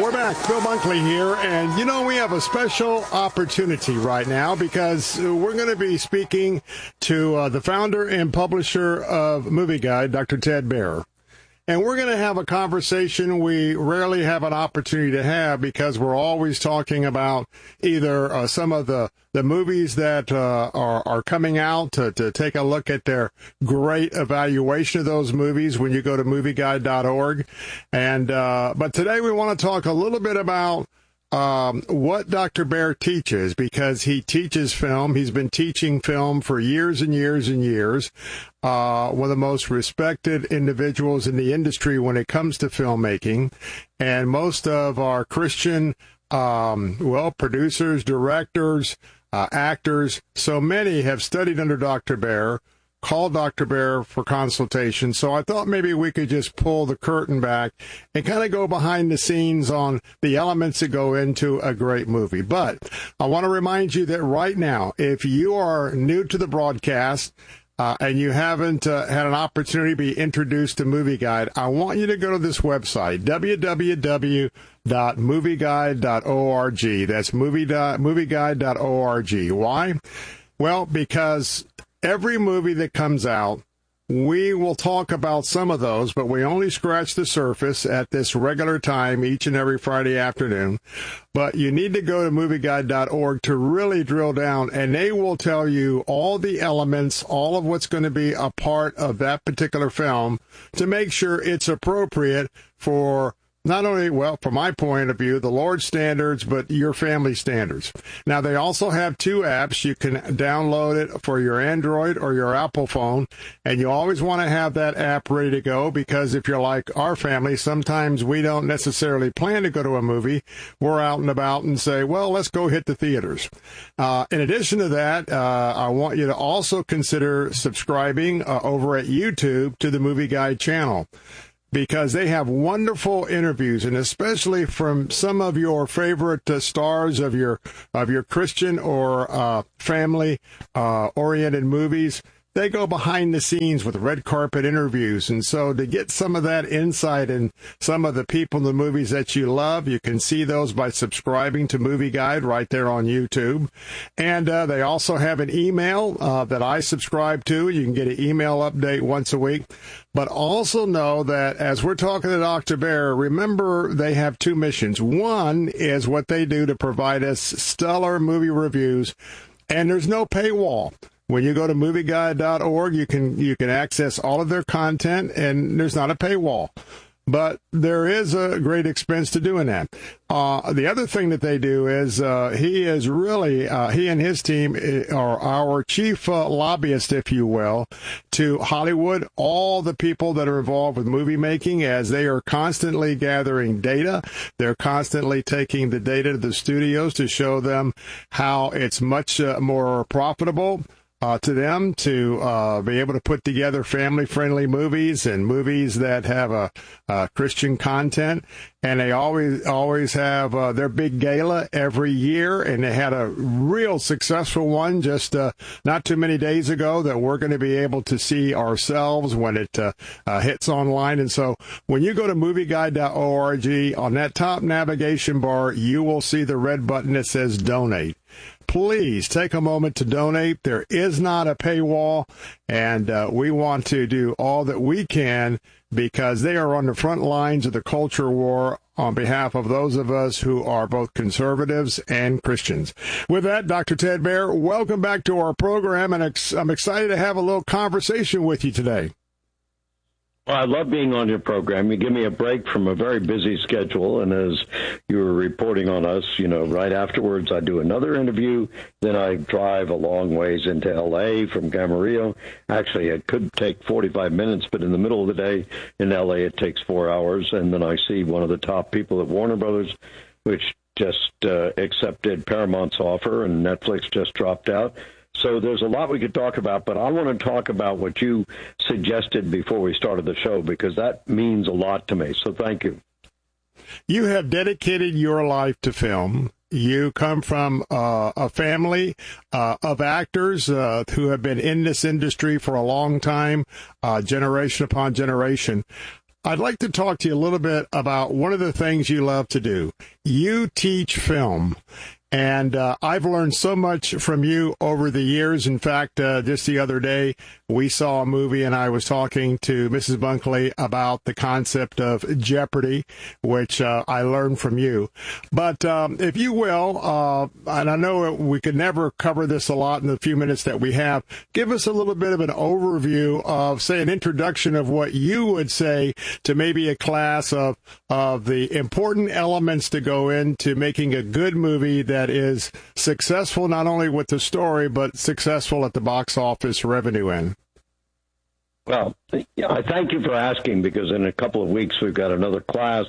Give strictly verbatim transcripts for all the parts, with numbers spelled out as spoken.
We're back. Phil Bunkley here, and you know we have a special opportunity right now because we're going to be speaking to uh, the founder and publisher of Movie Guide, Doctor Ted Baehr. And we're going to have a conversation we rarely have an opportunity to have because we're always talking about either uh, some of the, the movies that uh, are, are coming out to, to take a look at their great evaluation of those movies when you go to movie guide dot org. And uh, but today we want to talk a little bit about Um, what Doctor Baehr teaches, because he teaches film. He's been teaching film for years and years and years. Uh, one of the most respected individuals in the industry when it comes to filmmaking. And most of our Christian, um, well, producers, directors, uh, actors, so many have studied under Doctor Baehr, call Doctor Baehr for consultation. So I thought maybe we could just pull the curtain back and kind of go behind the scenes on the elements that go into a great movie. But I want to remind you that right now, if you are new to the broadcast, Uh, and you haven't uh, had an opportunity to be introduced to Movie Guide, I want you to go to this website, w w w dot movie guide dot org. That's movie, movie guide dot org. Why? Well, because every movie that comes out, we will talk about some of those, but we only scratch the surface at this regular time each and every Friday afternoon. But you need to go to movie guide dot org to really drill down, and they will tell you all the elements, all of what's going to be a part of that particular film to make sure it's appropriate for not only, well, from my point of view, the Lord's standards, but your family standards. Now, they also have two apps. You can download it for your Android or your Apple phone, and you always want to have that app ready to go because if you're like our family, sometimes we don't necessarily plan to go to a movie. We're out and about and say, well, let's go hit the theaters. Uh, in addition to that, uh, I want you to also consider subscribing uh, over at YouTube to the Movie Guide channel, because they have wonderful interviews, and especially from some of your favorite uh, stars of your of your Christian or uh, family uh, oriented movies. They go behind the scenes with red carpet interviews. And so to get some of that insight and some of the people in the movies that you love, you can see those by subscribing to Movie Guide right there on YouTube. And uh, they also have an email uh, that I subscribe to. You can get an email update once a week. But also know that as we're talking to Doctor Baehr, remember they have two missions. One is what they do to provide us stellar movie reviews, and there's no paywall. When you go to movie guide dot org, you can you can access all of their content, and there's not a paywall. But there is a great expense to doing that. Uh, the other thing that they do is uh, he is really, uh, he and his team are our chief uh, lobbyist, if you will, to Hollywood, all the people that are involved with movie making, as they are constantly gathering data. They're constantly taking the data to the studios to show them how it's much uh, more profitable Uh, to them to uh, be able to put together family-friendly movies and movies that have a, a Christian content. And they always always have uh, their big gala every year, and they had a real successful one just uh, not too many days ago that we're going to be able to see ourselves when it uh, uh, hits online. And so when you go to movie guide dot org, on that top navigation bar, you will see the red button that says Donate. Please take a moment to donate. There is not a paywall, and uh, we want to do all that we can because they are on the front lines of the culture war on behalf of those of us who are both conservatives and Christians. With that, Doctor Ted Baehr, welcome back to our program, and ex- I'm excited to have a little conversation with you today. Well, I love being on your program. You give me a break from a very busy schedule, and as you were reporting on us, you know, right afterwards I do another interview, then I drive a long ways into L A from Camarillo. Actually, it could take forty-five minutes, but in the middle of the day in L A it takes four hours, and then I see one of the top people at Warner Brothers, which just uh, accepted Paramount's offer, and Netflix just dropped out. So there's a lot we could talk about, but I want to talk about what you suggested before we started the show, because that means a lot to me. So thank you. You have dedicated your life to film. You come from uh, a family uh, of actors uh, who have been in this industry for a long time, uh, generation upon generation. I'd like to talk to you a little bit about one of the things you love to do. You teach film. And uh, I've learned so much from you over the years. In fact, uh, just the other day, we saw a movie, and I was talking to Missus Bunkley about the concept of Jeopardy, which uh, I learned from you. But um, if you will, uh, and I know we could never cover this a lot in the few minutes that we have, give us a little bit of an overview of, say, an introduction of what you would say to maybe a class of, of the important elements to go into making a good movie that that is successful not only with the story, but successful at the box office revenue end? Well, I thank you for asking, because in a couple of weeks we've got another class,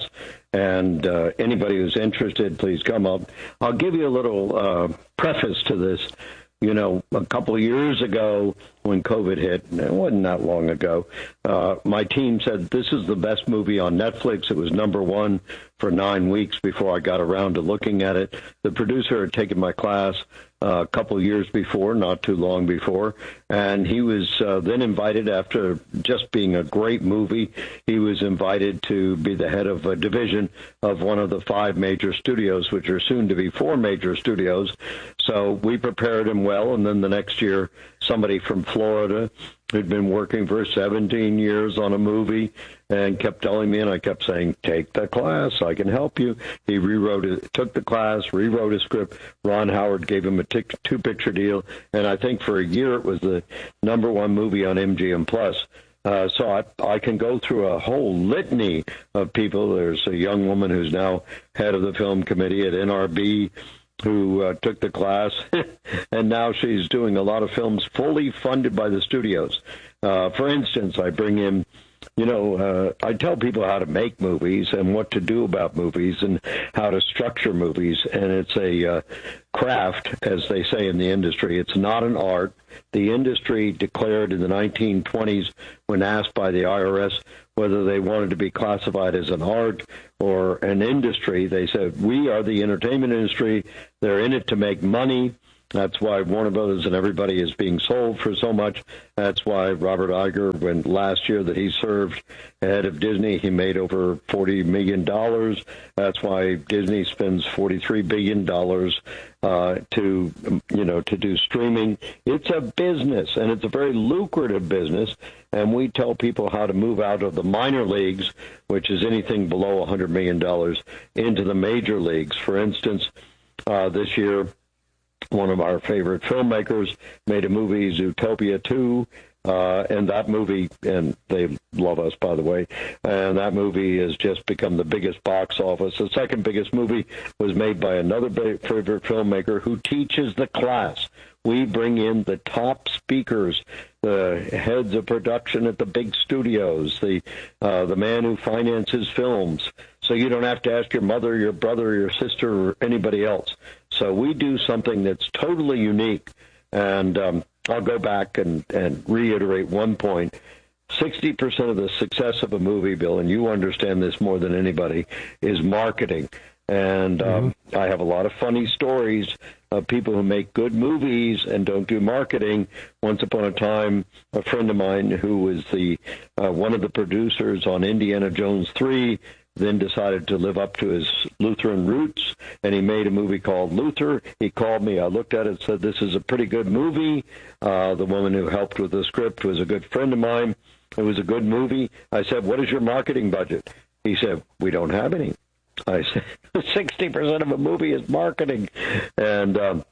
and uh, anybody who's interested, please come up. I'll give you a little uh, preface to this. You know, a couple of years ago when COVID hit, and it wasn't that long ago, uh, my team said, this is the best movie on Netflix. It was number one for nine weeks before I got around to looking at it. The producer had taken my class uh, a couple of years before, not too long before, and he was uh, then invited, after just being a great movie, he was invited to be the head of a division of one of the five major studios, which are soon to be four major studios. So we prepared him well, and then the next year, somebody from Florida who'd been working for seventeen years on a movie and kept telling me, and I kept saying, take the class, I can help you. He rewrote it, took the class, rewrote his script. Ron Howard gave him a tic- two-picture deal, and I think for a year it was the number one movie on M G M Plus. Uh, so I, I can go through a whole litany of people. There's a young woman who's now head of the film committee at N R B, who uh, took the class, and now she's doing a lot of films fully funded by the studios. Uh, for instance, I bring in, you know, uh, I tell people how to make movies and what to do about movies and how to structure movies, and it's a uh, craft, as they say in the industry. It's not an art. The industry declared in the nineteen twenties, when asked by the I R S whether they wanted to be classified as an art or an industry, they said, we are the entertainment industry. They're in it to make money. That's why Warner Brothers and everybody is being sold for so much. That's why Robert Iger, when last year that he served head of Disney, he made over forty million dollars. That's why Disney spends forty-three billion dollars uh, to, you know, to do streaming. It's a business, and it's a very lucrative business. And we tell people how to move out of the minor leagues, which is anything below one hundred million dollars, into the major leagues. For instance, uh, this year, one of our favorite filmmakers made a movie, Zootopia two, uh, and that movie, and they love us, by the way, and that movie has just become the biggest box office. The second biggest movie was made by another favorite filmmaker who teaches the class. We bring in the top speakers, the heads of production at the big studios, the uh, the man who finances films, so you don't have to ask your mother, your brother, your sister, or anybody else. So we do something that's totally unique, and um, I'll go back and, and reiterate one point. sixty percent of the success of a movie, Bill, and you understand this more than anybody, is marketing. And um, mm-hmm. I have a lot of funny stories of people who make good movies and don't do marketing. Once upon a time, a friend of mine who was the uh, one of the producers on Indiana Jones three then decided to live up to his Lutheran roots, and he made a movie called Luther. He called me. I looked at it and said, this is a pretty good movie. Uh, the woman who helped with the script was a good friend of mine. It was a good movie. I said, what is your marketing budget? He said, we don't have any. I said, sixty percent of a movie is marketing. And um,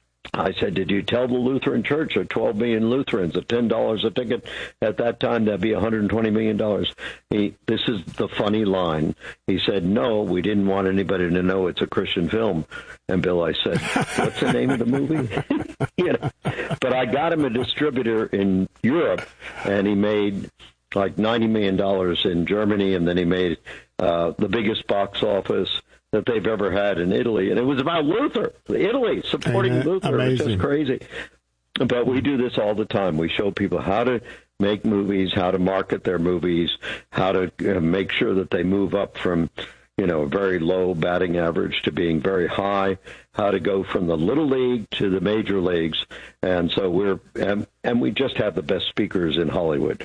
I said, did you tell the Lutheran Church, or twelve million Lutherans, at ten dollars a ticket? At that time, that'd be one hundred twenty million dollars. He, this is the funny line. He said, no, we didn't want anybody to know it's a Christian film. And Bill, I said, what's the name of the movie? you know, but I got him a distributor in Europe, and he made like ninety million dollars in Germany, and then he made uh, the biggest box office that they've ever had in Italy. And it was about Luther, Italy, supporting Amen. Luther. Amazing. It's just crazy. But we do this all the time. We show people how to make movies, how to market their movies, how to uh, make sure that they move up from, you know, very low batting average to being very high, how to go from the little league to the major leagues. And so we're, and, and we just have the best speakers in Hollywood.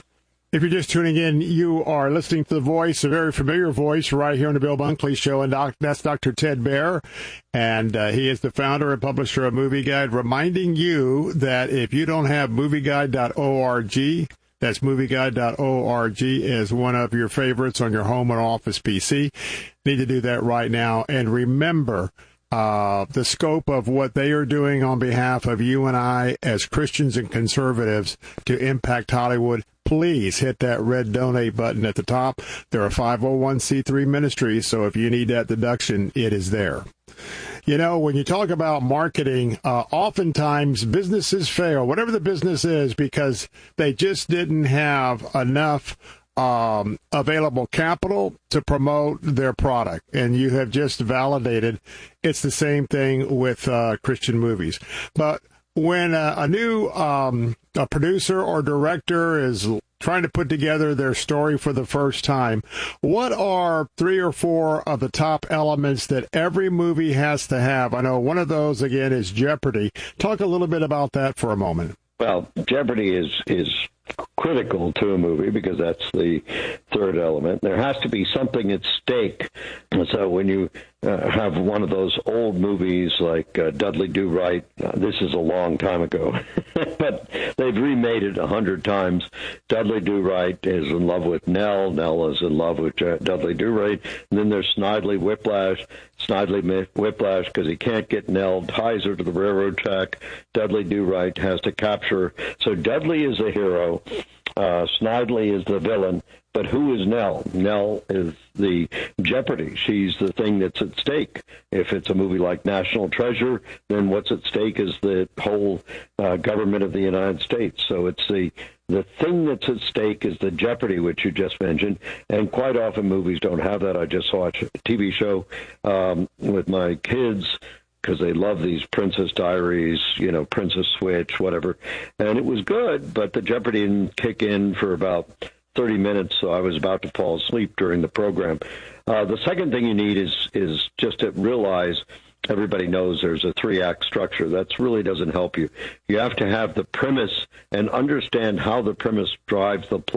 If you're just tuning in, you are listening to the voice, a very familiar voice right here on the Bill Bunkley Show, and doc, that's Doctor Ted Baehr, and uh, he is the founder and publisher of Movie Guide, reminding you that if you don't have movie guide dot org, that's movie guide dot org, as one of your favorites on your home and office P C, you need to do that right now. And remember, Uh, the scope of what they are doing on behalf of you and I as Christians and conservatives to impact Hollywood. Please hit that red donate button at the top. They're a five oh one c three ministry, so if you need that deduction, it is there. You know, when you talk about marketing, uh, oftentimes businesses fail, whatever the business is, because they just didn't have enough Um, available capital to promote their product. And you have just validated it's the same thing with uh, Christian movies. But when uh, a new um, a producer or director is trying to put together their story for the first time, what are three or four of the top elements that every movie has to have? I know one of those, again, is Jeopardy. Talk a little bit about that for a moment. Well, Jeopardy is is critical to a movie because that's the third element. There has to be something at stake. And so when you uh, have one of those old movies like uh, Dudley Do Right, uh, this is a long time ago, but they've remade it a hundred times. Dudley Do Right is in love with Nell. Nell is in love with uh, Dudley Do Right. And then there's Snidely Whiplash. Snidely Whiplash, because he can't get Nell, ties her to the railroad track. Dudley Do Right has to capture her. So Dudley is a hero. Uh, Snidely is the villain. But who is Nell? Nell is the Jeopardy. She's the thing that's at stake. If it's a movie like National Treasure, then what's at stake is the whole uh, government of the United States. So it's the the thing that's at stake is the Jeopardy, which you just mentioned. And quite often movies don't have that. I just watched a T V show um, with my kids because they love these Princess Diaries, you know, Princess Switch, whatever. And it was good, but the Jeopardy didn't kick in for about thirty minutes, so I was about to fall asleep during the program. Uh, the second thing you need is is just to realize everybody knows there's a three-act structure. That really doesn't help you. You have to have the premise and understand how the premise drives the plot.